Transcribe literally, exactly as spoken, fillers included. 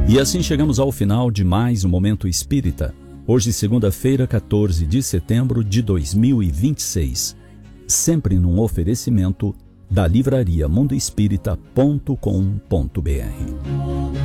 E assim chegamos ao final de mais um Momento Espírita. Hoje, segunda-feira, quatorze de setembro de dois mil e vinte e seis. Sempre num oferecimento da livraria mundo espírita ponto com ponto br.